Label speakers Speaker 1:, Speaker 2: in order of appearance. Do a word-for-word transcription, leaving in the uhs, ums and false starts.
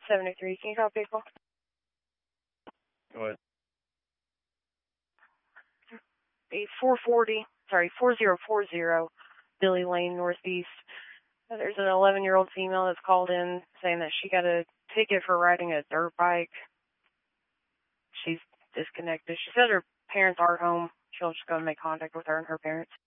Speaker 1: seventy-three, can you call people?
Speaker 2: Go ahead.
Speaker 1: A four forty, sorry, four zero four zero, Billy Lane, Northeast. There's an eleven-year-old female that's called in saying that she got a ticket for riding a dirt bike. She's disconnected. She said her parents are home. She'll just go and make contact with her and her parents.